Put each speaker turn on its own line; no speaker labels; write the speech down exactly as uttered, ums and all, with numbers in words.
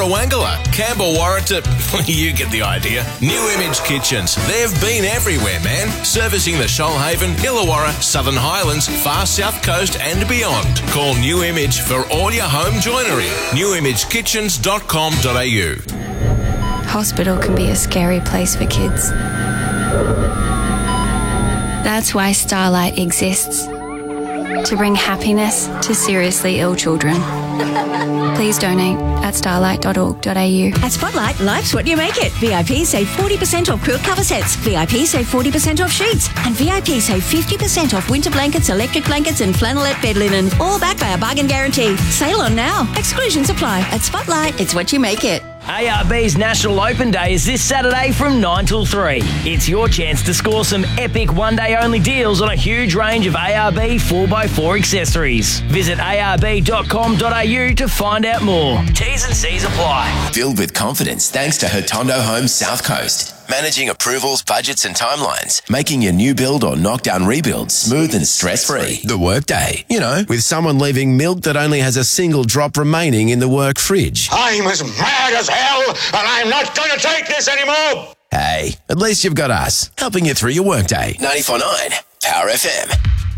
Warrawangala, Campbell-Warra to... you get the idea. New Image Kitchens. They've been everywhere, man. Servicing the Shoalhaven, Illawarra, Southern Highlands, far south coast and beyond. Call New Image for all your home joinery. new image kitchens dot com dot a u.
Hospital can be a scary place for kids. That's why Starlight exists. To bring happiness to seriously ill children. Please donate at starlight dot org dot a u.
At Spotlight, life's what you make it. V I P save forty percent off quilt cover sets. V I P save forty percent off sheets. And V I P save fifty percent off winter blankets, electric blankets and flannelette bed linen. All backed by a bargain guarantee. Sale on now. Exclusions apply. At Spotlight, it's what you make it.
A R B's National Open Day is this Saturday from nine till three. It's your chance to score some epic one-day-only deals on a huge range of A R B four by four accessories. Visit a r b dot com dot a u to find out more. T's and C's apply.
Filled with confidence thanks to Hotondo Homes South Coast. Managing approvals, budgets and timelines. Making your new build or knockdown rebuild smooth and stress-free. The workday. You know, with someone leaving milk that only has a single drop remaining in the work fridge.
I'm as mad as hell and I'm not going to take this anymore.
Hey, at least you've got us, helping you through your workday. ninety-four point nine Power F M.